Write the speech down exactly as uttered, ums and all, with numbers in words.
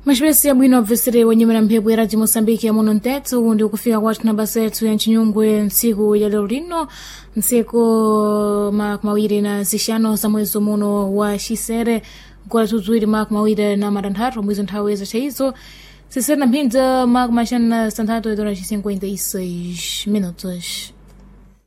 Mashibesi ya bwino obvesere wanyuma na mphepo ya Radio Mosambiki ya muno ntetu undi ukufika kwathu na basa yetu ya Nchinyungwe ntsiku ya lero lino ntsiku makumawiri na zishano za mwezi muno wa Shisere kwa tuzuiri makumawiri na madanthatu mwezi nthawi za chaizo sisere na mphinza makumashana na santatu edora cinquenta e seis minutos.